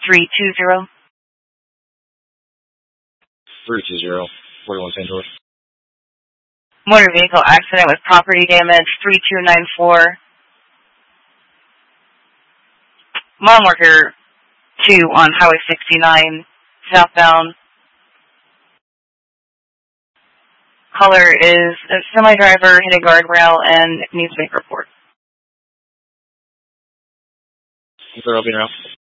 320. 320, 41 St. George. Motor vehicle accident with property damage, 3294. Mile marker 2 on Highway 69, southbound. Caller is a semi-driver, hit a guardrail, and needs to make a report. They're open now.